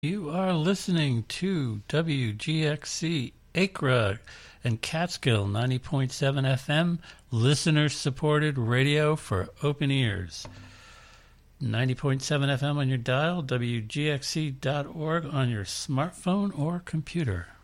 You are listening to WGXC Acra and Catskill 90.7 FM, listener-supported radio for open ears. 90.7 FM on your dial, WGXC.org on your smartphone or computer.